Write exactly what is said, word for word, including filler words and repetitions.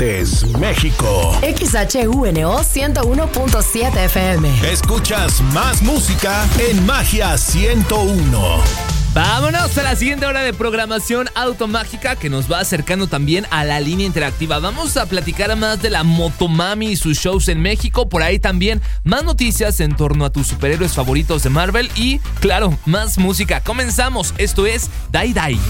Aguascalientes, México. X H U N O ciento uno punto siete F M. Escuchas más música en Magia ciento uno. Vámonos a la siguiente hora de programación automágica que nos va acercando también a la línea interactiva. Vamos a platicar más de la Motomami y sus shows en México. Por ahí también más noticias en torno a tus superhéroes favoritos de Marvel y, claro, más música. Comenzamos. Esto es Dai Dai.